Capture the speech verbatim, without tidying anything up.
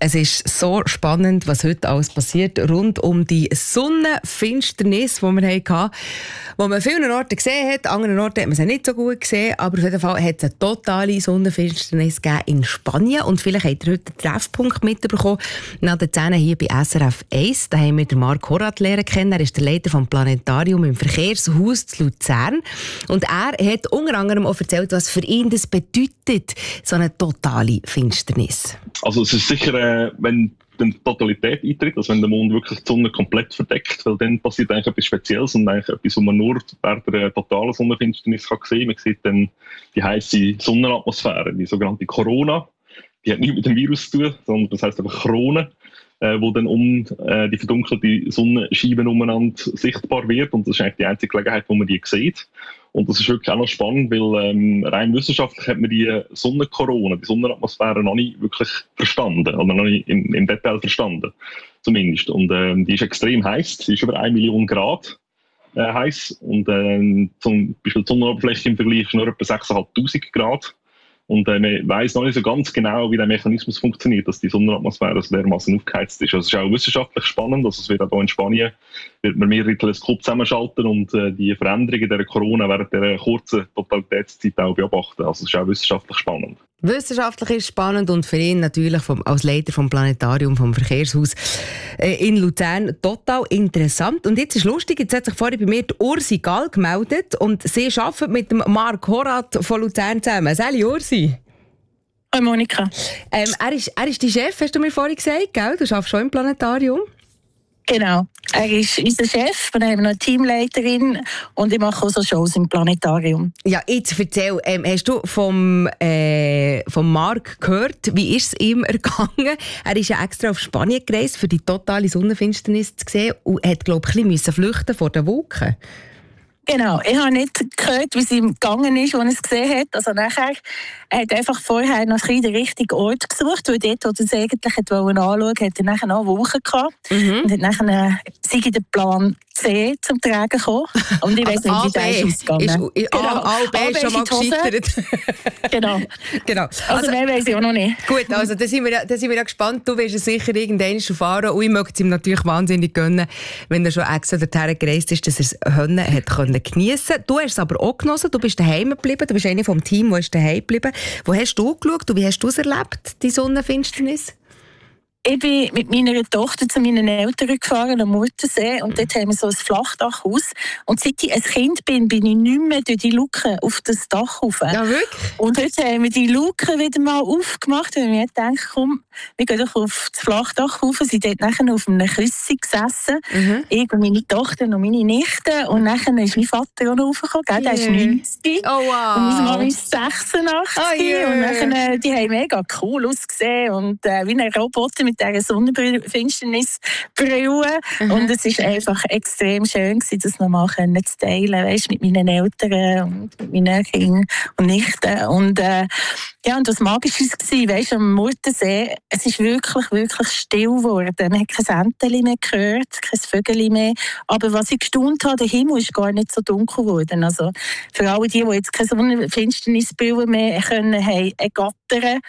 Es ist so spannend, was heute alles passiert rund um die Sonnenfinsternis, die wir hatten, die man an vielen Orten gesehen hat. An anderen Orten hat man sie nicht so gut gesehen, aber auf jeden Fall hat es eine totale Sonnenfinsternis gegeben in Spanien. Und vielleicht habt ihr heute einen Treffpunkt mitbekommen, nach den zehn hier bei S R F eins. Da haben wir den Marc Horat lernen kennen. Er ist der Leiter vom Planetarium im Verkehrshaus zu Luzern. Und er hat unter anderem auch erzählt, was für ihn das bedeutet, so eine totale Finsternis. Also es ist sicher, äh, wenn die Totalität eintritt, also wenn der Mond wirklich die Sonne komplett verdeckt, weil dann passiert eigentlich etwas Spezielles und eigentlich etwas, was man nur während der totalen Sonnenfinsternis kann sehen. Man sieht dann die heisse Sonnenatmosphäre, die sogenannte Corona. Die hat nichts mit dem Virus zu tun, sondern das heisst einfach Krone, äh, wo dann um äh, die verdunkelte Sonnenscheibe umeinander sichtbar wird. Und das ist eigentlich die einzige Gelegenheit, wo man die sieht. Und das ist wirklich auch noch spannend, weil ähm, rein wissenschaftlich hat man die Sonnenkorona, die Sonnenatmosphäre noch nicht wirklich verstanden, oder noch nicht im, im Detail verstanden, zumindest. Und ähm, die ist extrem heiß, sie ist über eine Million Grad äh, heiß und ähm, zum Beispiel die Sonnenoberfläche im Vergleich ist nur etwa sechstausendfünfhundert Grad. Und äh, man weiss noch nicht so ganz genau, wie der Mechanismus funktioniert, dass die Sonnenatmosphäre so dermaßen aufgeheizt ist. Also es ist auch wissenschaftlich spannend. Also es wird auch hier in Spanien wird man mehrere Teleskope zusammenschalten und äh, die Veränderungen der Corona während dieser kurzen Totalitätszeit auch beobachten. Also es ist auch wissenschaftlich spannend. Wissenschaftlich ist spannend und für ihn natürlich vom, als Leiter vom Planetarium vom Verkehrshaus äh, in Luzern total interessant. Und jetzt ist lustig, jetzt hat sich vorhin bei mir die Ursi Gall gemeldet und sie arbeitet mit dem Marc Horat von Luzern zusammen. Sali Ursi. Hallo Monika. Ähm, er, ist, er ist dein Chef, hast du mir vorhin gesagt, gell? Du arbeitest schon im Planetarium. Genau, er ist unser Chef, wir haben noch eine Teamleiterin und ich mache auch so Shows im Planetarium. Ja, jetzt erzähl, ähm, hast du vom, äh, vom Marc gehört, wie ist es ihm ergangen? Er ist ja extra auf Spanien gereist, für die totale Sonnenfinsternis zu sehen und hat, glaube ich, ein bisschen flüchten vor den Wolken. Genau, ich habe nicht gehört, wie es ihm gegangen ist, als er es gesehen hat. Also nachher, er hat einfach vorher noch den richtigen Ort gesucht, weil dort, wo er es eigentlich anschauen wollte, hat er nachher noch Wochen gehabt. Mhm. Und hat nachher sei den Plan C zum Tragen gekommen. Und ich weiss nicht, wie der ist ausgegangen. Ist, genau. A, A, B ist schon mal gescheitert. Genau. genau. Also, also mehr weiss ich auch noch nicht. Gut, also da sind wir, da sind wir ja gespannt. Du wirst es sicher irgendwann erfahren. Und ich möchte es ihm natürlich wahnsinnig gönnen, wenn er schon extra dorthin gereist ist, dass er es hat können geniessen. Du hast es aber auch genossen. Du bist daheim geblieben. Du bist einer vom Team, der ist daheim geblieben. Wo hast du geschaut und wie hast du es erlebt, die Sonnenfinsternis? Ich bin mit meiner Tochter zu meinen Eltern gefahren, am Murtensee, und dort haben wir so ein Flachdachhaus. Und seit ich ein Kind bin, bin ich nicht mehr durch die Luke auf das Dach rauf. Ja, wirklich? Und heute haben wir die Luke wieder mal aufgemacht, weil wir gedacht, komm, wir gehen doch auf das Flachdach rauf. Sie sind dort nachher auf einem Küssi gesessen. Mhm. Ich und meine Tochter und meine Nichte. Und nachher ist mein Vater auch noch raufgekommen, gell? Der ist neunzig. Oh, wow. Und meine Mama ist sechsundachtzig. Oh, yeah. Und nachher, die haben mega cool ausgesehen. Und äh, wie ein Roboter mit dieser Sonnenfinsternisbrille. Mhm. Und es war einfach extrem schön, das nochmal zu teilen, weißt, mit meinen Eltern und mit meinen Kindern und Nichten. Und, äh, ja, und das Magische war, weißt, am Murtensee, es ist wirklich, wirklich still geworden. Man hat kein Enteli mehr gehört, kein Vögel mehr. Aber was ich gestaunt habe, der Himmel ist gar nicht so dunkel geworden. Also, für alle die, die jetzt keine Sonnenfinsternisbrille mehr können, haben, ein Gattern